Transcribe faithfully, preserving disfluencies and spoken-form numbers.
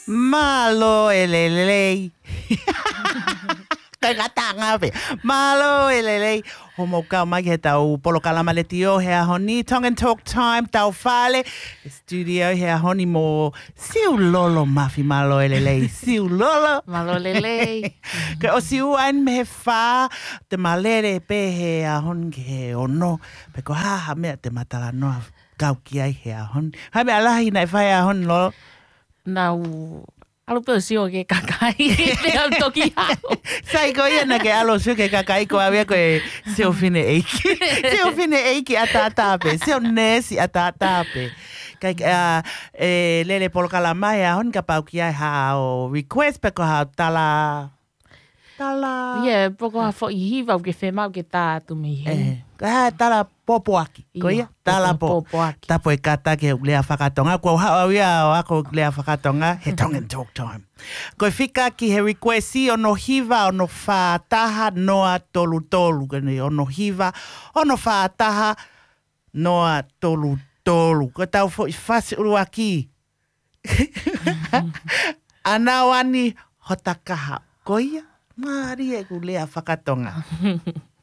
Malo elelei. Kagata ngape. Malo elelei. Homo kau mai he tau polo kalama le tio he ahoni. Tongue and Talk Time tau fale. Studio he ahoni mo siu lolo mafi malo elelei. Siu lolo. Malo lelei. Ka o siu ain me he wha te malere pe he ahon ke he ono. Pe ko ha ha mea te matala noa kau ki ai he ahon. Hai me alahi nai whai ahon lolo. Nau alu pe sio ke kakai pe al toki hao. Sai ko ia na ke alo su ke kakai ko avia ko e seo fine eiki. Seo fine eiki ata tape. Seo nesi ata tape. Kai uh, e lele polo kalamai a hon ka pau ki ai ha o request pe ko ha tala tala. Yeah, poko ha fo i hiva o ke whemau ke tā tu me he. Eh, ka ha tala popoaki. Ko ia tala po. Popoaki. Tapo e kata ke lea whakatonga. Kua hao ia o ako lea whakatonga. He Tongue and Talk Time. Ko whika ki he requesti ono hiva ono whātaha noa tolu tolu. Kone ono hiva ono whātaha noa tolu tolu. Ko tau fo i whasi uru aki. Anawani hotakaha. Ko ia. Maari e ku lea whakatonga.